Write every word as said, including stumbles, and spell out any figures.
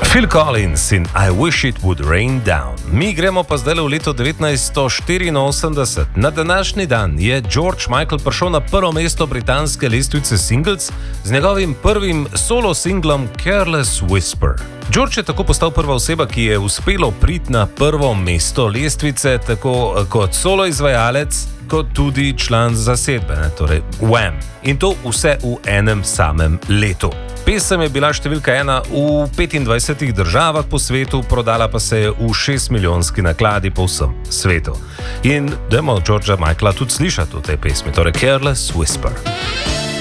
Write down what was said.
Phil Collins in I Wish It Would Rain Down. Mi gremo pa zdaj v leto devetnajststo štiriinosemdeset. Na današnji dan je George Michael prišel na prvo mesto britanske lestvice singles z njegovim prvim solo singlom Careless Whisper. George je tako postal prva oseba, ki je uspelo priti na prvo mesto lestvice, tako kot solo izvajalec, kot tudi član zasedbe, ne, torej Wham. In to vse v enem samem letu. Pesem je bila številka ena v petindvajsetih državah po svetu, prodala pa se je v šestmilijonski nakladi po vsem svetu. In dajmo Georgea Michaela tudi slišati v tej pesmi, torej Careless Whisper.